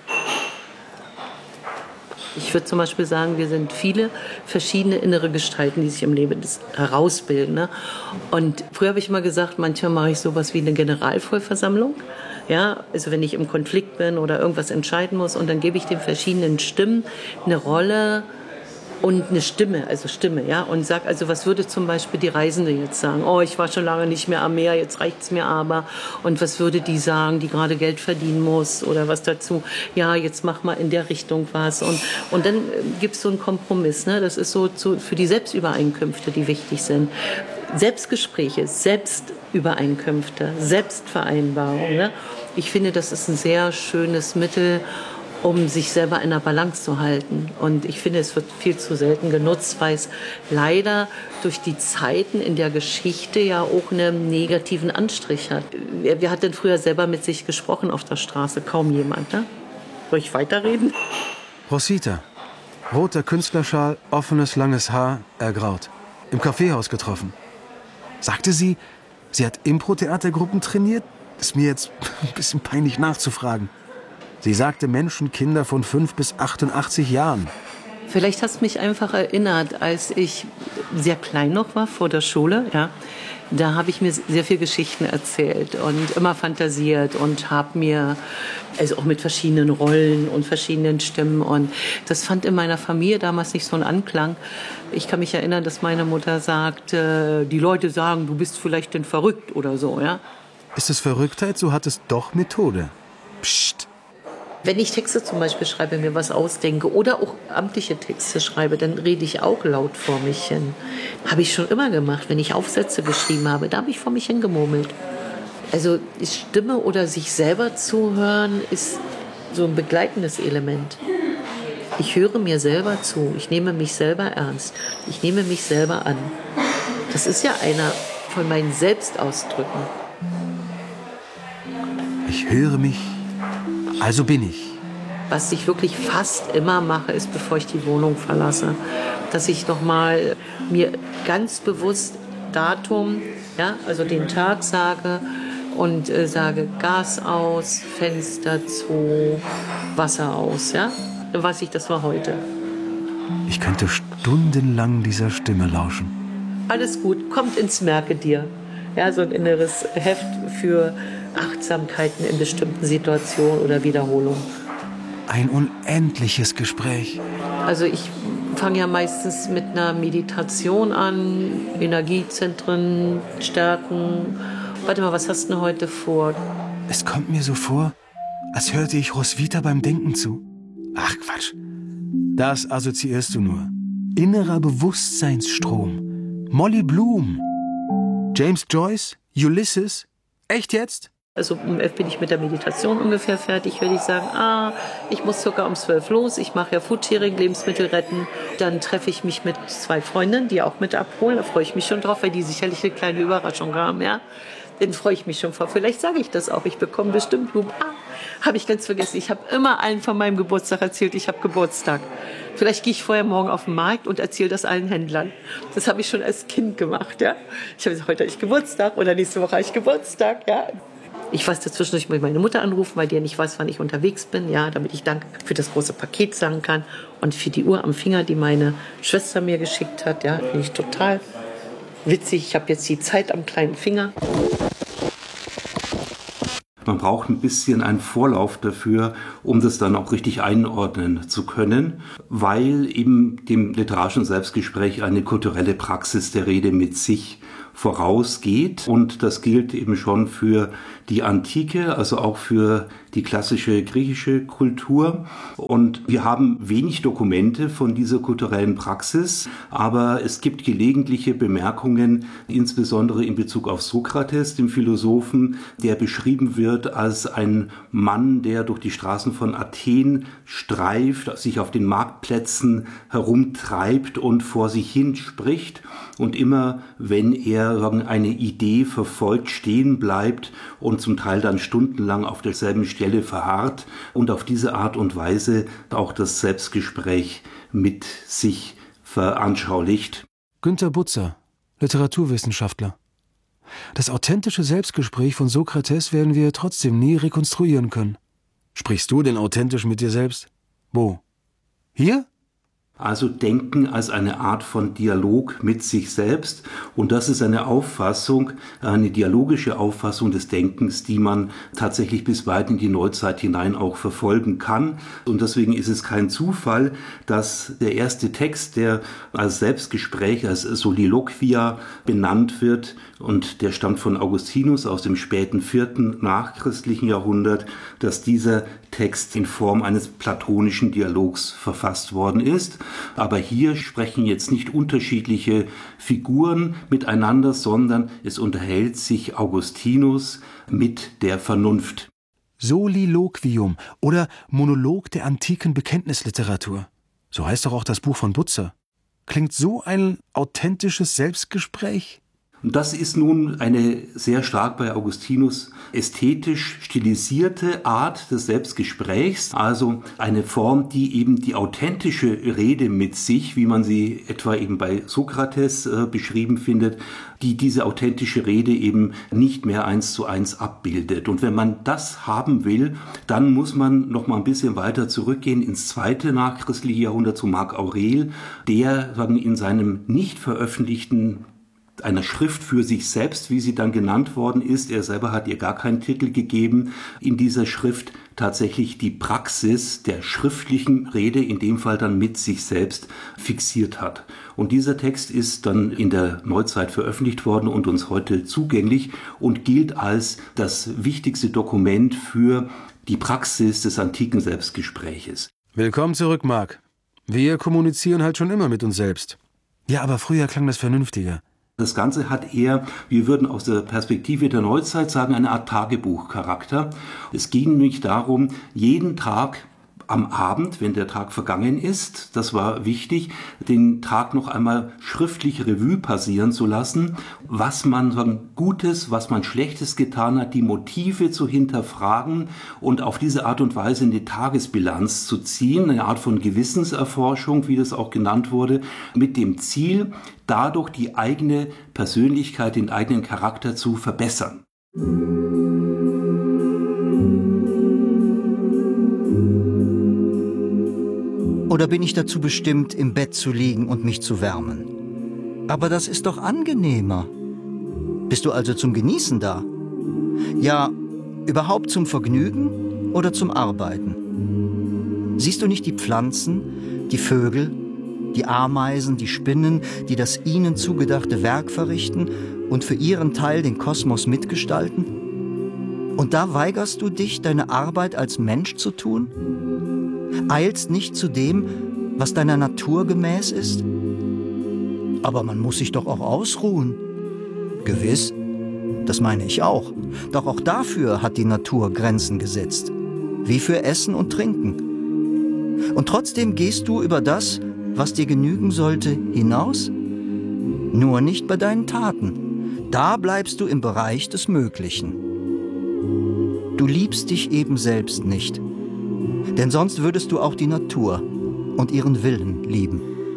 Ich würde zum Beispiel sagen, wir sind viele verschiedene innere Gestalten, die sich im Leben herausbilden. Ne? Und früher habe ich immer gesagt, manchmal mache ich sowas wie eine Generalvollversammlung. Ja, also wenn ich im Konflikt bin oder irgendwas entscheiden muss und dann gebe ich den verschiedenen Stimmen eine Rolle und eine Stimme, also Stimme, ja, und sag also, was würde zum Beispiel die Reisende jetzt sagen? Oh, ich war schon lange nicht mehr am Meer, jetzt reicht's mir aber. Und was würde die sagen, die gerade Geld verdienen muss oder was dazu? Ja, jetzt mach mal in der Richtung was. Und, und dann gibt's so einen Kompromiss, ne? Das ist so zu, für die Selbstübereinkünfte, die wichtig sind. Selbstgespräche, Selbstübereinkünfte, Selbstvereinbarung. Ne? Ich finde, das ist ein sehr schönes Mittel, um sich selber in der Balance zu halten. Und ich finde, es wird viel zu selten genutzt, weil es leider durch die Zeiten in der Geschichte ja auch einen negativen Anstrich hat. Wer, wer hat denn früher selber mit sich gesprochen auf der Straße? Kaum jemand, ne? Soll ich weiterreden? Rosita, roter Künstlerschal, offenes, langes Haar, ergraut. Im Kaffeehaus getroffen. Sagte sie, sie hat Impro-Theatergruppen trainiert? Ist mir jetzt ein bisschen peinlich nachzufragen. Sie sagte Menschen, Kinder von fünf bis achtundachtzig Jahren. Vielleicht hast du mich einfach erinnert, als ich sehr klein noch war, vor der Schule, ja. Da habe ich mir sehr viel Geschichten erzählt und immer fantasiert und habe mir, also auch mit verschiedenen Rollen und verschiedenen Stimmen, und das fand in meiner Familie damals nicht so einen Anklang. Ich kann mich erinnern, dass meine Mutter sagte, die Leute sagen, du bist vielleicht denn verrückt oder so, ja. Ist es Verrücktheit, so hat es doch Methode. Psst. Wenn ich Texte zum Beispiel schreibe, mir was ausdenke oder auch amtliche Texte schreibe, dann rede ich auch laut vor mich hin. Habe ich schon immer gemacht. Wenn ich Aufsätze geschrieben habe, da habe ich vor mich hingemurmelt. Also Stimme oder sich selber zuhören ist so ein begleitendes Element. Ich höre mir selber zu. Ich nehme mich selber ernst. Ich nehme mich selber an. Das ist ja einer von meinen Selbstausdrücken. Ich höre mich, also bin ich. Was ich wirklich fast immer mache, ist, bevor ich die Wohnung verlasse, dass ich noch mal mir ganz bewusst Datum, ja, also den Tag sage und äh, sage Gas aus, Fenster zu, Wasser aus, ja. Dann weiß ich, das war heute. Ich könnte stundenlang dieser Stimme lauschen. Alles gut, kommt ins Merke dir. Ja, so ein inneres Heft für Achtsamkeiten in bestimmten Situationen oder Wiederholungen. Ein unendliches Gespräch. Also ich fange ja meistens mit einer Meditation an, Energiezentren stärken Warte mal, was hast du denn heute vor? Es kommt mir so vor, als hörte ich Roswitha beim Denken zu. Ach Quatsch, das assoziierst du nur. Innerer Bewusstseinsstrom. Molly Bloom. James Joyce? Ulysses? Echt jetzt? Also um elf bin ich mit der Meditation ungefähr fertig, würde ich sagen, ah, ich muss sogar um zwölf los, ich mache ja Foodsharing, Lebensmittel retten. Dann treffe ich mich mit zwei Freundinnen, die auch mit abholen, da freue ich mich schon drauf, weil die sicherlich eine kleine Überraschung haben, ja. Den freue ich mich schon vor. Vielleicht sage ich das auch, ich bekomme bestimmt Blumen. Ah, habe ich ganz vergessen, ich habe immer allen von meinem Geburtstag erzählt, ich habe Geburtstag. Vielleicht gehe ich vorher morgen auf den Markt und erzähle das allen Händlern. Das habe ich schon als Kind gemacht, ja. Ich habe gesagt, heute habe ich Geburtstag oder nächste Woche habe ich Geburtstag, ja. Ich weiß dazwischen, ich muss meine Mutter anrufen, weil die ja nicht weiß, wann ich unterwegs bin, ja, damit ich Dank für das große Paket sagen kann und für die Uhr am Finger, die meine Schwester mir geschickt hat, ja, finde ich total witzig. Ich habe jetzt die Zeit am kleinen Finger. Man braucht ein bisschen einen Vorlauf dafür, um das dann auch richtig einordnen zu können, weil eben dem literarischen Selbstgespräch eine kulturelle Praxis der Rede mit sich vorausgeht. Und das gilt eben schon für die Antike, also auch für die klassische griechische Kultur. Und wir haben wenig Dokumente von dieser kulturellen Praxis, aber es gibt gelegentliche Bemerkungen, insbesondere in Bezug auf Sokrates, den Philosophen, der beschrieben wird als ein Mann, der durch die Straßen von Athen streift, sich auf den Marktplätzen herumtreibt und vor sich hin spricht. Und immer, wenn er eine Idee verfolgt, stehen bleibt und zum Teil dann stundenlang auf derselben Stelle verharrt und auf diese Art und Weise auch das Selbstgespräch mit sich veranschaulicht. Günter Butzer, Literaturwissenschaftler. Das authentische Selbstgespräch von Sokrates werden wir trotzdem nie rekonstruieren können. Sprichst du denn authentisch mit dir selbst? Wo? Hier? Also Denken als eine Art von Dialog mit sich selbst. Und das ist eine Auffassung, eine dialogische Auffassung des Denkens, die man tatsächlich bis weit in die Neuzeit hinein auch verfolgen kann. Und deswegen ist es kein Zufall, dass der erste Text, der als Selbstgespräch, als Soliloquia benannt wird, und der stammt von Augustinus aus dem späten vierten nachchristlichen Jahrhundert, dass dieser Text in Form eines platonischen Dialogs verfasst worden ist. Aber hier sprechen jetzt nicht unterschiedliche Figuren miteinander, sondern es unterhält sich Augustinus mit der Vernunft. Soliloquium oder Monolog der antiken Bekenntnisliteratur. So heißt doch auch das Buch von Butzer. Klingt so ein authentisches Selbstgespräch? Und das ist nun eine sehr stark bei Augustinus ästhetisch stilisierte Art des Selbstgesprächs, also eine Form, die eben die authentische Rede mit sich, wie man sie etwa eben bei Sokrates äh, beschrieben findet, die diese authentische Rede eben nicht mehr eins zu eins abbildet. Und wenn man das haben will, dann muss man noch mal ein bisschen weiter zurückgehen ins zweite nachchristliche Jahrhundert zu Marc Aurel, der sagen, in seinem nicht veröffentlichten einer Schrift für sich selbst, wie sie dann genannt worden ist. Er selber hat ihr gar keinen Titel gegeben. In dieser Schrift tatsächlich die Praxis der schriftlichen Rede, in dem Fall dann mit sich selbst, fixiert hat. Und dieser Text ist dann in der Neuzeit veröffentlicht worden und uns heute zugänglich und gilt als das wichtigste Dokument für die Praxis des antiken Selbstgespräches. Willkommen zurück, Marc. Wir kommunizieren halt schon immer mit uns selbst. Ja, aber früher klang das vernünftiger. Das Ganze hat eher, wir würden aus der Perspektive der Neuzeit sagen, eine Art Tagebuchcharakter. Es ging nämlich darum, jeden Tag am Abend, wenn der Tag vergangen ist, das war wichtig, den Tag noch einmal schriftlich Revue passieren zu lassen, was man sagen, Gutes, was man Schlechtes getan hat, die Motive zu hinterfragen und auf diese Art und Weise eine Tagesbilanz zu ziehen, eine Art von Gewissenserforschung, wie das auch genannt wurde, mit dem Ziel, dadurch die eigene Persönlichkeit, den eigenen Charakter zu verbessern. Oder bin ich dazu bestimmt, im Bett zu liegen und mich zu wärmen? Aber das ist doch angenehmer. Bist du also zum Genießen da? Ja, überhaupt zum Vergnügen oder zum Arbeiten? Siehst du nicht die Pflanzen, die Vögel, die Ameisen, die Spinnen, die das ihnen zugedachte Werk verrichten und für ihren Teil den Kosmos mitgestalten? Und da weigerst du dich, deine Arbeit als Mensch zu tun? Eilst nicht zu dem, was deiner Natur gemäß ist? Aber man muss sich doch auch ausruhen. Gewiss, das meine ich auch. Doch auch dafür hat die Natur Grenzen gesetzt. Wie für Essen und Trinken. Und trotzdem gehst du über das, was dir genügen sollte, hinaus? Nur nicht bei deinen Taten. Da bleibst du im Bereich des Möglichen. Du liebst dich eben selbst nicht. Denn sonst würdest du auch die Natur und ihren Willen lieben.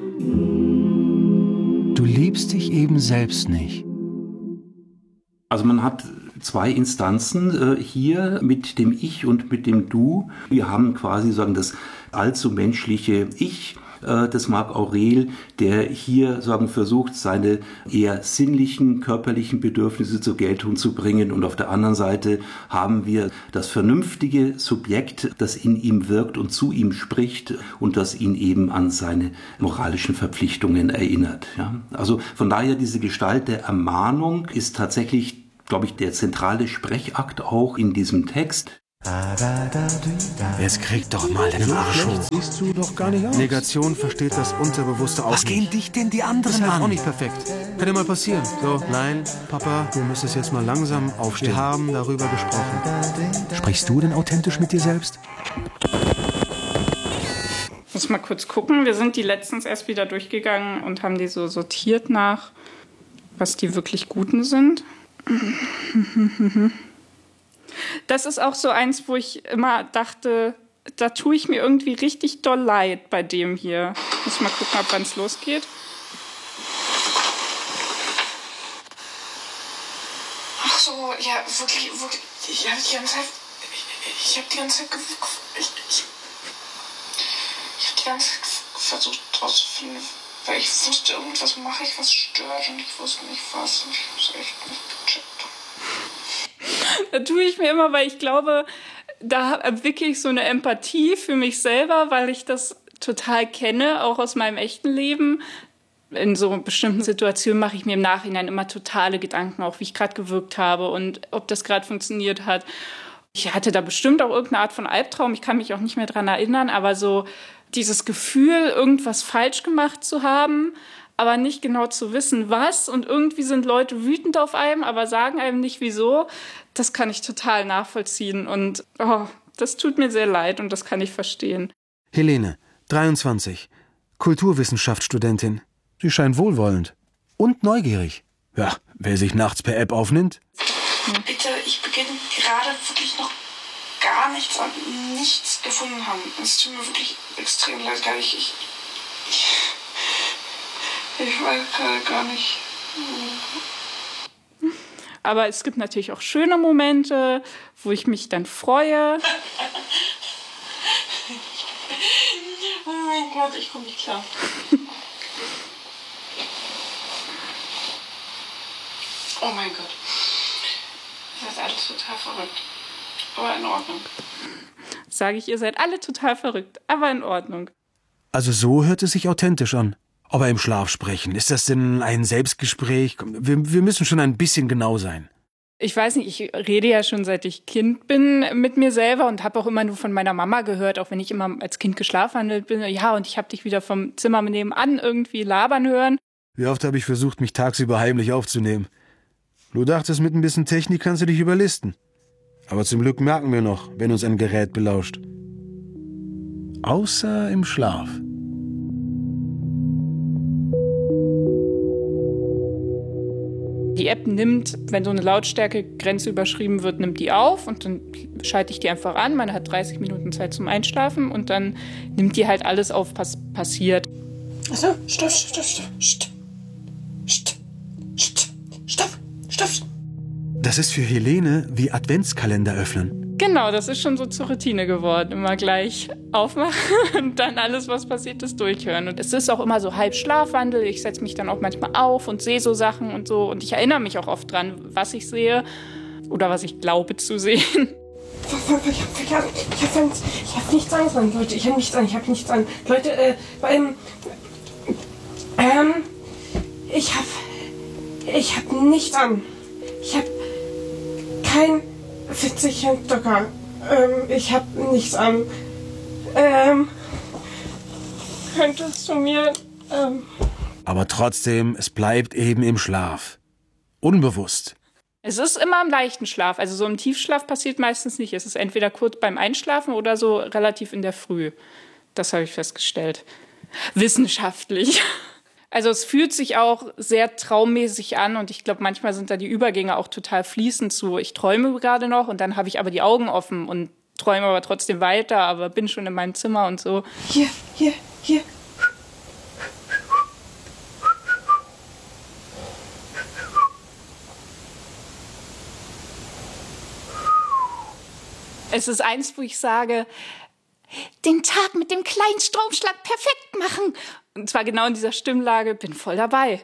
Du liebst dich eben selbst nicht. Also man hat zwei Instanzen äh, hier mit dem Ich und mit dem Du. Wir haben quasi sagen das allzu menschliche Ich äh, des Marc Aurel, der hier sagen versucht, seine eher sinnlichen, körperlichen Bedürfnisse zur Geltung zu bringen. Und auf der anderen Seite haben wir das vernünftige Subjekt, das in ihm wirkt und zu ihm spricht und das ihn eben an seine moralischen Verpflichtungen erinnert. Ja? Also von daher diese Gestalt der Ermahnung ist tatsächlich, glaube ich, der zentrale Sprechakt auch in diesem Text. Jetzt krieg doch mal den Arsch hoch. Siehst du doch gar nicht aus. Negation versteht das Unterbewusste auch Was nicht. gehen dich denn die anderen ist halt an? auch nicht perfekt. Kann ja mal passieren. So, nein, Papa, du müsstest jetzt mal langsam aufstehen. Wir haben darüber gesprochen. Sprichst du denn authentisch mit dir selbst? Ich muss mal kurz gucken. Wir sind die letztens erst wieder durchgegangen und haben die so sortiert nach, was die wirklich Guten sind. Das ist auch so eins, wo ich immer dachte, da tue ich mir irgendwie richtig doll leid bei dem hier. Ich muss mal gucken, ab wann es losgeht. Ach so, ja, wirklich, wirklich. Ich habe die ganze Zeit, ich, ich habe die ganze Zeit, ich, ich, ich habe die ganze Zeit versucht rauszufinden, weil ich wusste, irgendwas mache ich, was stört und ich wusste nicht was und ich habe es echt nicht gecheckt. Da tue ich mir immer, weil ich glaube, da entwickle ich so eine Empathie für mich selber, weil ich das total kenne, auch aus meinem echten Leben. In so bestimmten Situationen mache ich mir im Nachhinein immer totale Gedanken, auch wie ich gerade gewirkt habe und ob das gerade funktioniert hat. Ich hatte da bestimmt auch irgendeine Art von Albtraum, ich kann mich auch nicht mehr dran erinnern, aber so dieses Gefühl, irgendwas falsch gemacht zu haben, aber nicht genau zu wissen, was. Und irgendwie sind Leute wütend auf einem, aber sagen einem nicht, wieso. Das kann ich total nachvollziehen. Und oh, das tut mir sehr leid und das kann ich verstehen. Helene, dreiundzwanzig, Kulturwissenschaftsstudentin. Sie scheint wohlwollend und neugierig. Ja, wer sich nachts per App aufnimmt. Bitte, ich beginne gerade wirklich noch gar nichts und nichts gefunden haben. Es tut mir wirklich extrem leid. Ich, ich, ich weiß gerade gar nicht. Aber es gibt natürlich auch schöne Momente, wo ich mich dann freue. Oh mein Gott, ich komme nicht klar. Oh mein Gott. Das ist alles total verrückt. Aber in Ordnung. Sage ich, ihr seid alle total verrückt, aber in Ordnung. Also so hört es sich authentisch an. Aber im Schlaf sprechen, ist das denn ein Selbstgespräch? Wir, wir müssen schon ein bisschen genau sein. Ich weiß nicht, ich rede ja schon seit ich Kind bin mit mir selber und habe auch immer nur von meiner Mama gehört, auch wenn ich immer als Kind geschlafwandelt bin. Ja, und ich habe dich wieder vom Zimmer nebenan irgendwie labern hören. Wie oft habe ich versucht, mich tagsüber heimlich aufzunehmen. Du dachtest, mit ein bisschen Technik kannst du dich überlisten. Aber zum Glück merken wir noch, wenn uns ein Gerät belauscht. Außer im Schlaf. Die App nimmt, wenn so eine Lautstärkegrenze überschrieben wird, nimmt die auf und dann schalte ich die einfach an. Man hat dreißig Minuten Zeit zum Einschlafen und dann nimmt die halt alles auf, was passiert. Achso, stopp, stopp, stopp, stopp, stopp, stopp, stopp, stopp. Das ist für Helene wie Adventskalender öffnen. Genau, das ist schon so zur Routine geworden. Immer gleich aufmachen und dann alles, was passiert ist, durchhören. Und es ist auch immer so halb Schlafwandel. Ich setze mich dann auch manchmal auf und sehe so Sachen und so. Und ich erinnere mich auch oft dran, was ich sehe oder was ich glaube zu sehen. Ich habe ich hab, ich hab, ich hab nichts Angst an, Leute. Ich habe nichts an, ich habe nichts an. Leute, äh, ähm, ähm, ich habe Ich habe nichts an. Ich habe kein Fitzelchen Docker. Ähm, ich habe nichts an. Ähm, könntest du mir... Ähm Aber trotzdem, es bleibt eben im Schlaf. Unbewusst. Es ist immer im leichten Schlaf. Also so im Tiefschlaf passiert meistens nicht. Es ist entweder kurz beim Einschlafen oder so relativ in der Früh. Das habe ich festgestellt. Wissenschaftlich. Also es fühlt sich auch sehr traummäßig an und ich glaube, manchmal sind da die Übergänge auch total fließend zu. Ich träume gerade noch und dann habe ich aber die Augen offen und träume aber trotzdem weiter, aber bin schon in meinem Zimmer und so. Hier, hier, hier. Es ist eins, wo ich sage, den Tag mit dem kleinen Stromschlag perfekt machen. Und zwar genau in dieser Stimmlage, bin voll dabei.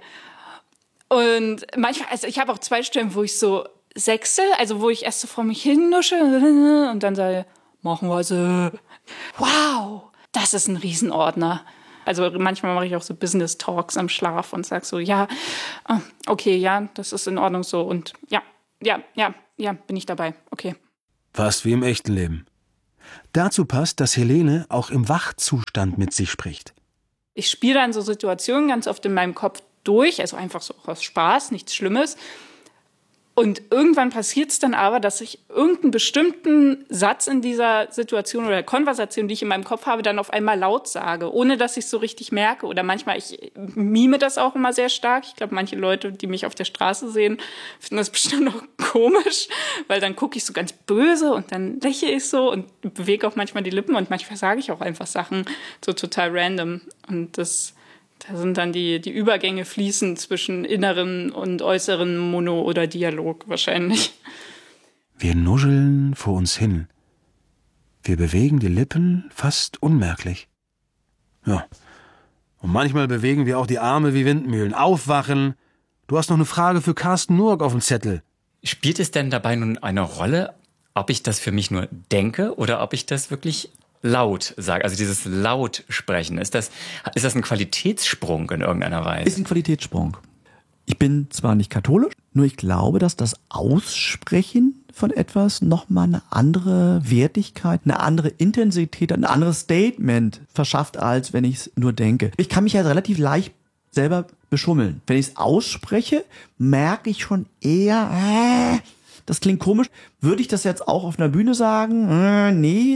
Und manchmal, also ich habe auch zwei Stimmen, wo ich so sechsel, also wo ich erst so vor mich hin nusche und dann sage, machen wir so. Wow, das ist ein Riesenordner. Also manchmal mache ich auch so Business Talks am Schlaf und sage so, ja, okay, ja, das ist in Ordnung so. Und ja, ja, ja, ja, bin ich dabei, okay. Fast wie im echten Leben. Dazu passt, dass Helene auch im Wachzustand mit sich spricht. Ich spiele dann so Situationen ganz oft in meinem Kopf durch, also einfach so aus Spaß, nichts Schlimmes. Und irgendwann passiert es dann aber, dass ich irgendeinen bestimmten Satz in dieser Situation oder Konversation, die ich in meinem Kopf habe, dann auf einmal laut sage, ohne dass ich es so richtig merke. Oder manchmal, ich mime das auch immer sehr stark. Ich glaube, manche Leute, die mich auf der Straße sehen, finden das bestimmt auch komisch, weil dann gucke ich so ganz böse und dann lächle ich so und bewege auch manchmal die Lippen und manchmal sage ich auch einfach Sachen so total random. Und das... Da sind dann die, die Übergänge fließend zwischen inneren und äußeren Mono- oder Dialog wahrscheinlich. Wir nuscheln vor uns hin. Wir bewegen die Lippen fast unmerklich. Ja. Und manchmal bewegen wir auch die Arme wie Windmühlen. Aufwachen. Du hast noch eine Frage für Carsten Nurk auf dem Zettel. Spielt es denn dabei nun eine Rolle, ob ich das für mich nur denke oder ob ich das wirklich laut sage, also dieses Lautsprechen, ist das, ist das ein Qualitätssprung in irgendeiner Weise? Ist ein Qualitätssprung. Ich bin zwar nicht katholisch, nur ich glaube, dass das Aussprechen von etwas nochmal eine andere Wertigkeit, eine andere Intensität, ein anderes Statement verschafft, als wenn ich es nur denke. Ich kann mich ja relativ leicht selber beschummeln. Wenn ich es ausspreche, merke ich schon eher, äh, das klingt komisch. Würde ich das jetzt auch auf einer Bühne sagen? Äh, nee.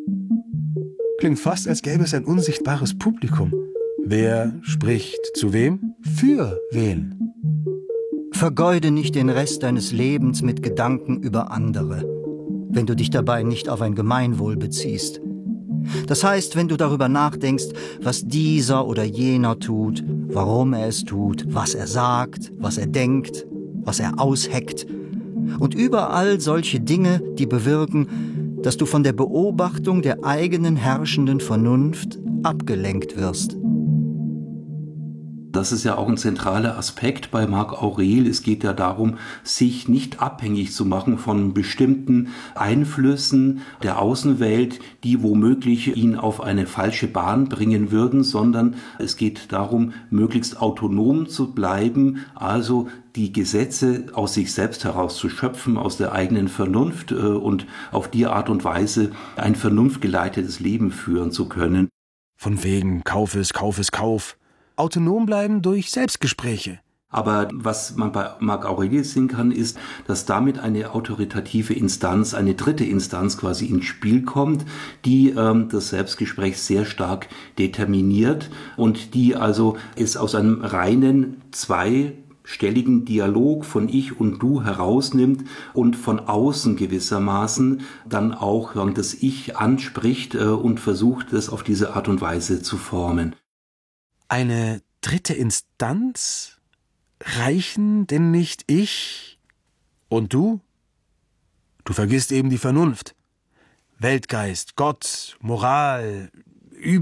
Klingt fast, als gäbe es ein unsichtbares Publikum. Wer spricht zu wem? Für wen? Vergeude nicht den Rest deines Lebens mit Gedanken über andere, wenn du dich dabei nicht auf ein Gemeinwohl beziehst. Das heißt, wenn du darüber nachdenkst, was dieser oder jener tut, warum er es tut, was er sagt, was er denkt, was er ausheckt und überall solche Dinge, die bewirken, dass du von der Beobachtung der eigenen herrschenden Vernunft abgelenkt wirst. Das ist ja auch ein zentraler Aspekt bei Marc Aurel. Es geht ja darum, sich nicht abhängig zu machen von bestimmten Einflüssen der Außenwelt, die womöglich ihn auf eine falsche Bahn bringen würden, sondern es geht darum, möglichst autonom zu bleiben, also die Gesetze aus sich selbst heraus zu schöpfen, aus der eigenen Vernunft und auf die Art und Weise ein vernunftgeleitetes Leben führen zu können. Von wegen Kauf ist, Kauf ist, Kauf. Autonom bleiben durch Selbstgespräche. Aber was man bei Marc Aurelius sehen kann, ist, dass damit eine autoritative Instanz, eine dritte Instanz quasi ins Spiel kommt, die ähm, das Selbstgespräch sehr stark determiniert und die also es aus einem reinen zweistelligen Dialog von Ich und Du herausnimmt und von außen gewissermaßen dann auch das Ich anspricht äh, und versucht, das auf diese Art und Weise zu formen. Eine dritte Instanz? Reichen denn nicht ich und du? Du vergisst eben die Vernunft. Weltgeist, Gott, Moral,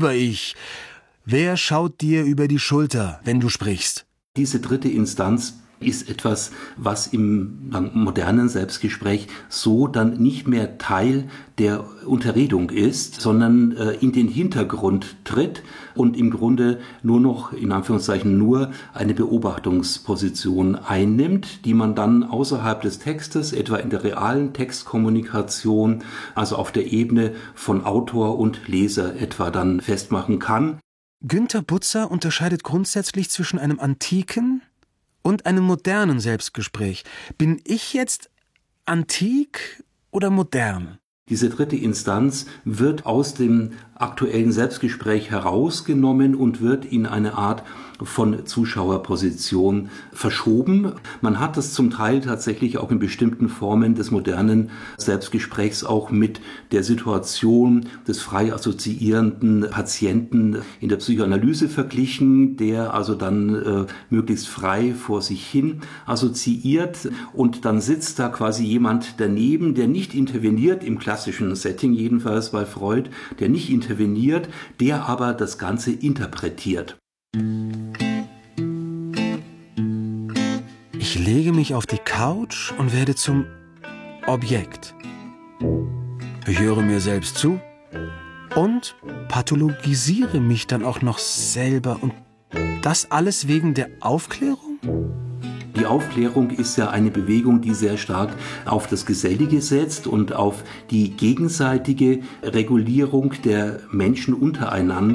Über-Ich. Wer schaut dir über die Schulter, wenn du sprichst? Diese dritte Instanz ist etwas, was im modernen Selbstgespräch so dann nicht mehr Teil der Unterredung ist, sondern äh, in den Hintergrund tritt und im Grunde nur noch, in Anführungszeichen, nur eine Beobachtungsposition einnimmt, die man dann außerhalb des Textes, etwa in der realen Textkommunikation, also auf der Ebene von Autor und Leser etwa dann festmachen kann. Günter Butzer unterscheidet grundsätzlich zwischen einem antiken und einem modernen Selbstgespräch. Bin ich jetzt antik oder modern? Diese dritte Instanz wird aus dem aktuellen Selbstgespräch herausgenommen und wird in eine Art von Zuschauerposition verschoben. Man hat das zum Teil tatsächlich auch in bestimmten Formen des modernen Selbstgesprächs auch mit der Situation des frei assoziierenden Patienten in der Psychoanalyse verglichen, der also dann äh, möglichst frei vor sich hin assoziiert und dann sitzt da quasi jemand daneben, der nicht interveniert, im klassischen Setting jedenfalls bei Freud, der nicht interveniert, der aber das Ganze interpretiert. Ich lege mich auf die Couch und werde zum Objekt. Ich höre mir selbst zu und pathologisiere mich dann auch noch selber. Und das alles wegen der Aufklärung? Die Aufklärung ist ja eine Bewegung, die sehr stark auf das Gesellige setzt und auf die gegenseitige Regulierung der Menschen untereinander.